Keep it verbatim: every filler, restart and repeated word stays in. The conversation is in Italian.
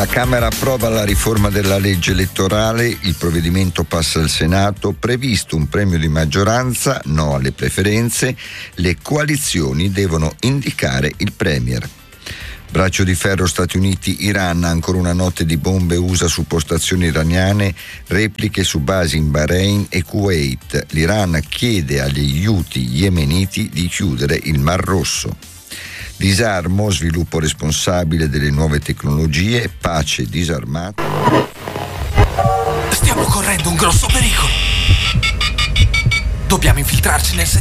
La Camera approva la riforma della legge elettorale, il provvedimento passa al Senato, previsto un premio di maggioranza, no alle preferenze, le coalizioni devono indicare il premier. Braccio di ferro Stati Uniti-Iran, ancora una notte di bombe U S A su postazioni iraniane, repliche su basi in Bahrain e Kuwait. L'Iran chiede agli Houthi yemeniti di chiudere il Mar Rosso. Disarmo, sviluppo responsabile delle nuove tecnologie, pace disarmata. Stiamo correndo un grosso pericolo. Dobbiamo infiltrarci nel settore.